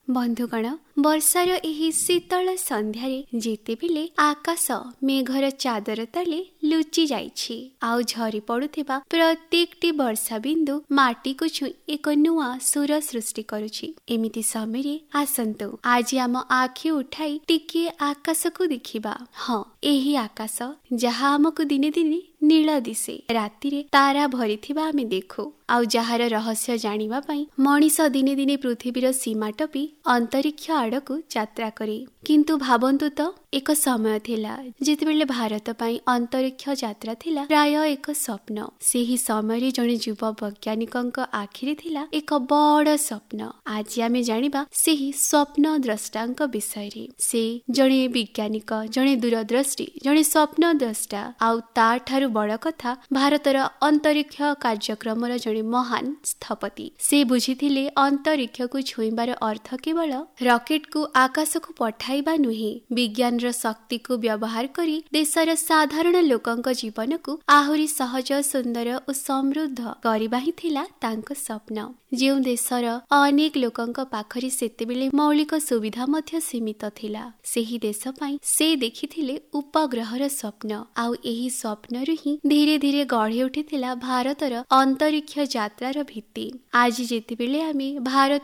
बंधुगण वर्षार एही शीतल संध्यारे जेतेबेले आकाश मेघर चादर तले लुचि जाइछि आउ झरी पड़ुथिबा प्रत्येकटी वर्षा बिंदु माटी को छुई एक नुआ सुर सृष्टि करुछि। एमिति समय आसंतु आज आम आखि उठाई टिके आकाश को देखिबा। हाँ, एही आकाश जहा आमको दिने दिने नील दिसे, रातिरे तारा भरिथिबा आमे देखु आउ जहार रहस्य जानिबा पई मनीष दिने दिने पृथ्वीर सीमा टपी अंतरिक्ष आड़कू यात्रा करे। किंतु भाबंतु तो एक समय थिला जेतेबेले भारत पई अंतरिक्ष यात्रा थिला प्राय एक स्वप्न। सेही समय जणे युवा वैज्ञानिकक आखिरे थिला एक बड़ स्वप्न। आज आमे जानिबा सेही स्वप्न द्रष्टांक विषय। से जणे वैज्ञानिक, जणे दूरदृष्टि, जणे स्वप्न द्रष्टा आउ ताठारु बड़ कथा भारतर अंतरिक्ष कार्यक्रमर जणे महान स्थपति। से बुझिथिले अंतरिक्ष को छुईबार अर्थ केवल रॉकेट को आकाश को पठाइबा नुहे, विज्ञान शक्ति को व्यवहार करी देशर साधारण लोकंक जीवन को आहुरी सहज, सुंदर और समृद्ध करबा ही थिला तांको स्वप्न। जो देशर अनेक लोकंक पाखरी सेतेबेले मौलिक सुविधा मध्य सीमित थिला, सेही देश पई से देखिथिले उपग्रहर स्वप्न। आउ एही स्वप्नरु ही धीरे धीरे गढ़ी उठिथिला भारतर अंतरिक्ष यात्रार भित्ति। आज जेतेबेले आमे भारत